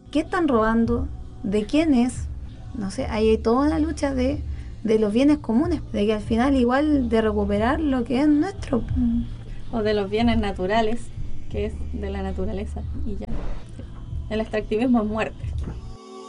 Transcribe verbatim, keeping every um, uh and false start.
¿qué están robando? ¿De quién es? No sé, ahí hay toda una lucha de, de los bienes comunes, de que al final igual de recuperar lo que es nuestro. O de los bienes naturales, que es de la naturaleza, y ya. El extractivismo es muerte.